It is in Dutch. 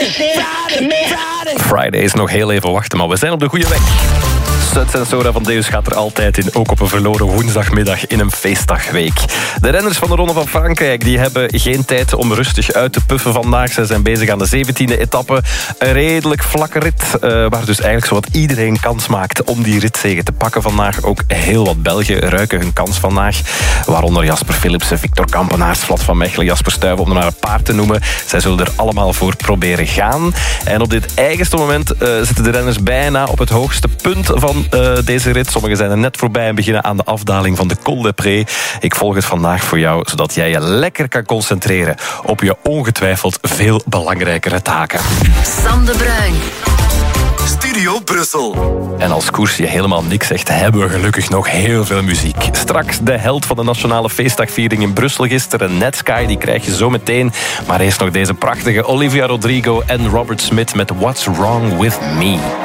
Friday is nog heel even wachten, maar we zijn op de goede weg. Suds en Soda van Deus gaat er altijd in, ook op een verloren woensdagmiddag in een feestdagweek. De renners van de Ronde van Frankrijk die hebben geen tijd om rustig uit te puffen vandaag. Ze zijn bezig aan de 17e etappe. Een redelijk vlakke rit, waar dus eigenlijk zowat iedereen kans maakt om die ritzege te pakken vandaag. Ook heel wat Belgen ruiken hun kans vandaag. Waaronder Jasper Philipsen, Victor Kampenaars, Vlad van Mechelen, Jasper Stuyven, om er maar een paar te noemen. Zij zullen er allemaal voor proberen gaan. En op dit eigenste moment zitten de renners bijna op het hoogste punt van deze rit. Sommigen zijn er net voorbij en beginnen aan de afdaling van de Col de Pré. Ik volg het vandaag voor jou, zodat jij je lekker kan concentreren op je ongetwijfeld veel belangrijkere taken. Sam de Bruin. Studio Brussel. En als koers je helemaal niks zegt, hebben we gelukkig nog heel veel muziek. Straks de held van de nationale feestdagviering in Brussel gisteren, Netsky, die krijg je zo meteen. Maar eerst nog deze prachtige Olivia Rodrigo en Robert Smith met What's Wrong With Me.